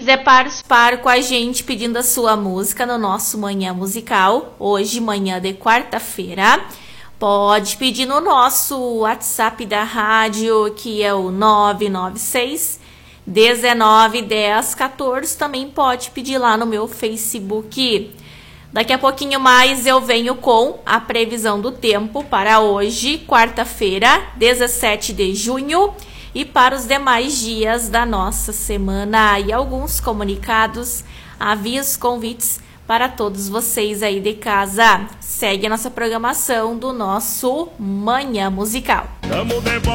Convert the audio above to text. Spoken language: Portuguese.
quiser participar com a gente pedindo a sua música no nosso Manhã Musical, hoje, manhã de quarta-feira, pode pedir no nosso WhatsApp da rádio, que é o 996 19 10 14. Também pode pedir lá no meu Facebook. Daqui a pouquinho mais eu venho com a previsão do tempo para hoje, quarta-feira, 17 de junho, e para os demais dias da nossa semana. E alguns comunicados, avisos, convites para todos vocês aí de casa. Segue a nossa programação do nosso Manhã Musical.